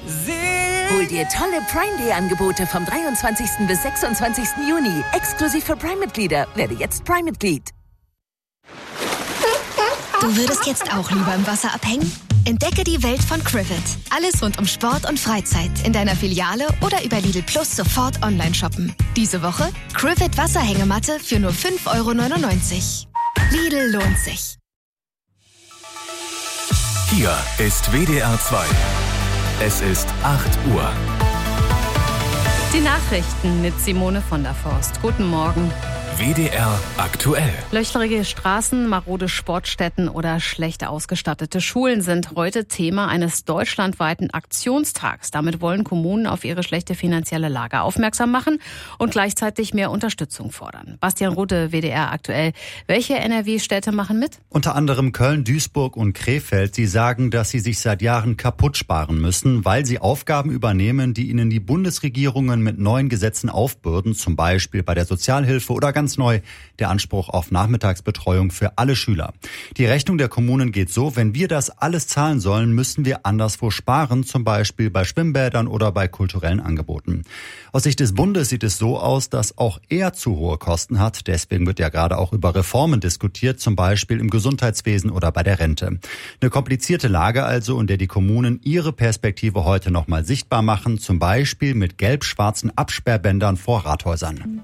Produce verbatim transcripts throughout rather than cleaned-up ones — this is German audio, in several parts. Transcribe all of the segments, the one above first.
Hol dir tolle Prime-Day-Angebote vom dreiundzwanzigsten bis sechsundzwanzigsten Juni. Exklusiv für Prime-Mitglieder. Werde jetzt Prime-Mitglied. Du würdest jetzt auch lieber im Wasser abhängen? Entdecke die Welt von Crivet. Alles rund um Sport und Freizeit. In deiner Filiale oder über Lidl Plus sofort online shoppen. Diese Woche Crivet Wasserhängematte für nur fünf Euro neunundneunzig. Lidl lohnt sich. Hier ist W D R zwei. Es ist acht Uhr. Die Nachrichten mit Simone von der Forst. Guten Morgen. W D R aktuell. Löcherige Straßen, marode Sportstätten oder schlecht ausgestattete Schulen sind heute Thema eines deutschlandweiten Aktionstags. Damit wollen Kommunen auf ihre schlechte finanzielle Lage aufmerksam machen und gleichzeitig mehr Unterstützung fordern. Bastian Rute, W D R aktuell. Welche N R W-Städte machen mit? Unter anderem Köln, Duisburg und Krefeld. Sie sagen, dass sie sich seit Jahren kaputt sparen müssen, weil sie Aufgaben übernehmen, die ihnen die Bundesregierungen mit neuen Gesetzen aufbürden, zum Beispiel bei der Sozialhilfe oder ganz Ganz neu der Anspruch auf Nachmittagsbetreuung für alle Schüler. Die Rechnung der Kommunen geht so: Wenn wir das alles zahlen sollen, müssen wir anderswo sparen, zum Beispiel bei Schwimmbädern oder bei kulturellen Angeboten. Aus Sicht des Bundes sieht es so aus, dass auch er zu hohe Kosten hat. Deswegen wird ja gerade auch über Reformen diskutiert, zum Beispiel im Gesundheitswesen oder bei der Rente. Eine komplizierte Lage also, in der die Kommunen ihre Perspektive heute nochmal sichtbar machen, zum Beispiel mit gelb-schwarzen Absperrbändern vor Rathäusern.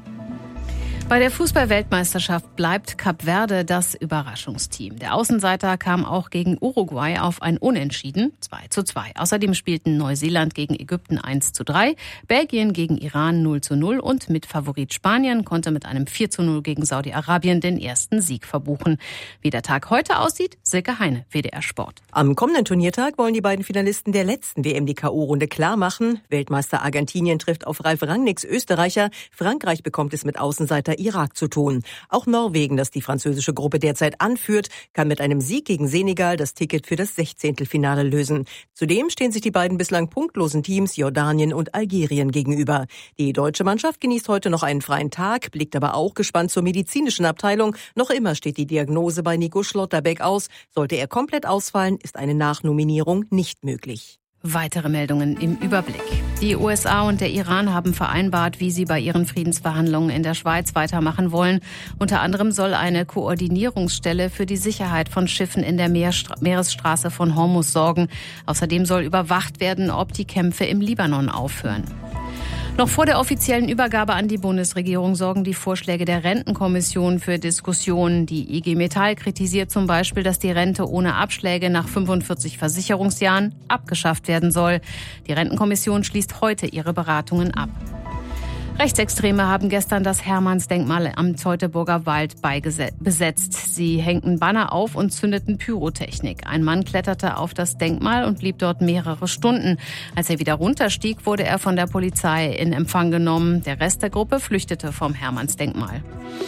Bei der Fußball-Weltmeisterschaft bleibt Kap Verde das Überraschungsteam. Der Außenseiter kam auch gegen Uruguay auf ein Unentschieden, zwei zu zwei. Außerdem spielten Neuseeland gegen Ägypten eins zu drei, Belgien gegen Iran null zu null und Mitfavorit Spanien konnte mit einem vier zu null gegen Saudi-Arabien den ersten Sieg verbuchen. Wie der Tag heute aussieht, Silke Heine, W D R Sport. Am kommenden Turniertag wollen die beiden Finalisten der letzten W M die K O-Runde klar machen. Weltmeister Argentinien trifft auf Ralf Rangnicks Österreicher. Frankreich bekommt es mit Außenseiter Irak zu tun. Auch Norwegen, das die französische Gruppe derzeit anführt, kann mit einem Sieg gegen Senegal das Ticket für das Sechzehntelfinale lösen. Zudem stehen sich die beiden bislang punktlosen Teams Jordanien und Algerien gegenüber. Die deutsche Mannschaft genießt heute noch einen freien Tag, blickt aber auch gespannt zur medizinischen Abteilung. Noch immer steht die Diagnose bei Nico Schlotterbeck aus. Sollte er komplett ausfallen, ist eine Nachnominierung nicht möglich. Weitere Meldungen im Überblick. Die U S A und der Iran haben vereinbart, wie sie bei ihren Friedensverhandlungen in der Schweiz weitermachen wollen. Unter anderem soll eine Koordinierungsstelle für die Sicherheit von Schiffen in der Meerestra- Meeresstraße von Hormuz sorgen. Außerdem soll überwacht werden, ob die Kämpfe im Libanon aufhören. Noch vor der offiziellen Übergabe an die Bundesregierung sorgen die Vorschläge der Rentenkommission für Diskussionen. Die I G Metall kritisiert zum Beispiel, dass die Rente ohne Abschläge nach fünfundvierzig Versicherungsjahren abgeschafft werden soll. Die Rentenkommission schließt heute ihre Beratungen ab. Rechtsextreme haben gestern das Hermannsdenkmal am Teutoburger Wald besetzt. Sie hängten Banner auf und zündeten Pyrotechnik. Ein Mann kletterte auf das Denkmal und blieb dort mehrere Stunden. Als er wieder runterstieg, wurde er von der Polizei in Empfang genommen. Der Rest der Gruppe flüchtete vom Hermannsdenkmal.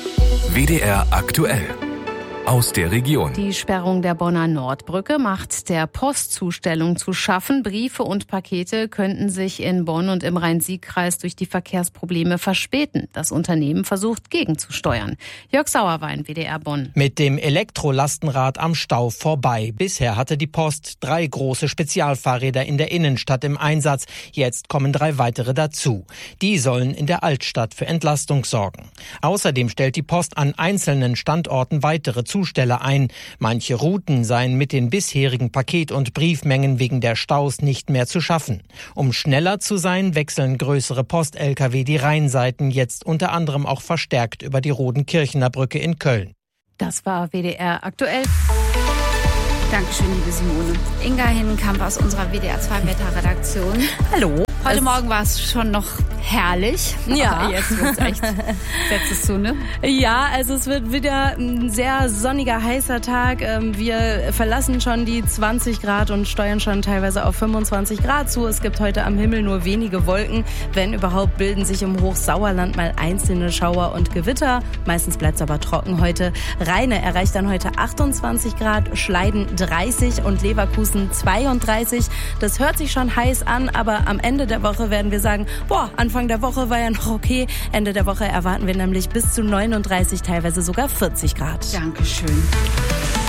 W D R aktuell. Aus der Region. Die Sperrung der Bonner Nordbrücke macht der Postzustellung zu schaffen. Briefe und Pakete könnten sich in Bonn und im Rhein-Sieg-Kreis durch die Verkehrsprobleme verspäten. Das Unternehmen versucht gegenzusteuern. Jörg Sauerwein, W D R Bonn. Mit dem Elektrolastenrad am Stau vorbei. Bisher hatte die Post drei große Spezialfahrräder in der Innenstadt im Einsatz. Jetzt kommen drei weitere dazu. Die sollen in der Altstadt für Entlastung sorgen. Außerdem stellt die Post an einzelnen Standorten weitere Zusteller ein. Manche Routen seien mit den bisherigen Paket- und Briefmengen wegen der Staus nicht mehr zu schaffen. Um schneller zu sein, wechseln größere Post-L K W die Rheinseiten jetzt unter anderem auch verstärkt über die Rodenkirchener Brücke in Köln. Das war W D R aktuell. Dankeschön, liebe Simone. Inga Hinnenkamp aus unserer W D R zwei Wetterredaktion. Hallo. Heute es Morgen war es schon noch herrlich. Ja. Aber jetzt wird es echt, setzt es zu, ne? Ja, also es wird wieder ein sehr sonniger, heißer Tag. Wir verlassen schon die zwanzig Grad und steuern schon teilweise auf fünfundzwanzig Grad zu. Es gibt heute am Himmel nur wenige Wolken. Wenn überhaupt, bilden sich im Hochsauerland mal einzelne Schauer und Gewitter. Meistens bleibt es aber trocken heute. Rheine erreicht dann heute achtundzwanzig Grad, Schleiden dreißig und Leverkusen zweiunddreißig. Das hört sich schon heiß an, aber am Ende der Woche werden wir sagen, boah, Anfang der Woche war ja noch okay. Ende der Woche erwarten wir nämlich bis zu neununddreißig, teilweise sogar vierzig Grad. Dankeschön.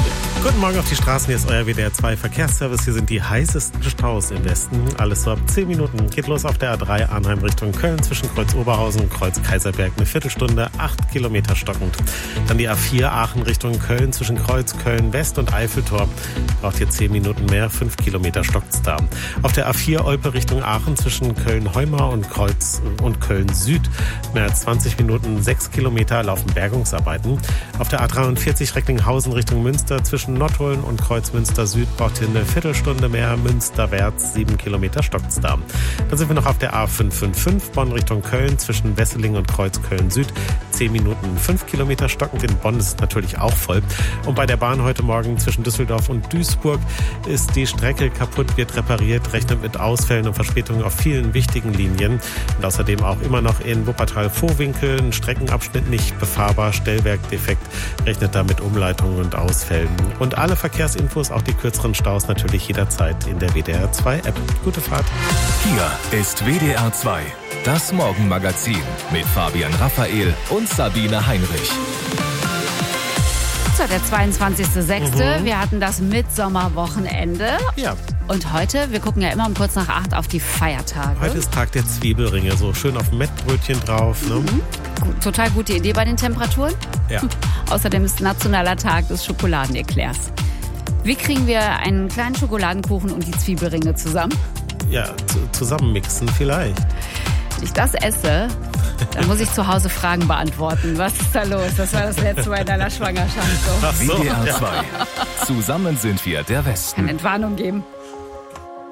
Guten Morgen auf die Straßen, hier ist euer W D R zwei Verkehrsservice. Hier sind die heißesten Staus im Westen. Alles so ab zehn Minuten. Geht los auf der A drei Arnheim Richtung Köln zwischen Kreuz Oberhausen und Kreuz Kaiserberg. Eine Viertelstunde, acht Kilometer stockend. Dann die A vier Aachen Richtung Köln zwischen Kreuz Köln West und Eiffeltor. Braucht hier zehn Minuten mehr, fünf Kilometer stockt's da. Auf der A vier Olpe Richtung Aachen zwischen Köln-Heumar und Kreuz und Köln Süd. Mehr als zwanzig Minuten, sechs Kilometer laufen Bergungsarbeiten. Auf der A dreiundvierzig Recklinghausen Richtung Münster zwischen Nottuln und Kreuzmünster Süd braucht hier eine Viertelstunde mehr, münsterwärts, sieben Kilometer stockt's da. Dann sind wir noch auf der A fünf fünf fünf Bonn Richtung Köln zwischen Wesseling und Kreuz Köln Süd, zehn Minuten, fünf Kilometer stockend. In Bonn ist es natürlich auch voll. Und bei der Bahn heute Morgen zwischen Düsseldorf und Duisburg ist die Strecke kaputt, wird repariert, rechnet mit Ausfällen und Verspätungen auf vielen wichtigen Linien. Und außerdem auch immer noch in Wuppertal-Vohwinkel ein Streckenabschnitt nicht befahrbar, Stellwerk defekt, rechnet da mit Umleitungen und Ausfällen. Und alle Verkehrsinfos, auch die kürzeren Staus, natürlich jederzeit in der W D R zwei App. Gute Fahrt. Hier ist W D R zwei, das Morgenmagazin mit Fabian Raphael und Sabine Heinrich. So, der zweiundzwanzigster sechster Mhm. Wir hatten das Mitsommerwochenende. Ja. Und heute, wir gucken ja immer um kurz nach acht auf die Feiertage. Heute ist Tag der Zwiebelringe, so schön auf Mettbrötchen drauf. Ne? Mhm. Gut, total gute Idee bei den Temperaturen. Ja. Außerdem ist nationaler Tag des Schokoladeneclairs. Wie kriegen wir einen kleinen Schokoladenkuchen und die Zwiebelringe zusammen? Ja, zu, zusammenmixen vielleicht. Wenn ich das esse, dann muss ich zu Hause Fragen beantworten. Was ist da los? Das war das letzte Mal in deiner Schwangerschaft so. Ach so, W D R ja. zwei. Zusammen sind wir der Westen. Kann Entwarnung geben.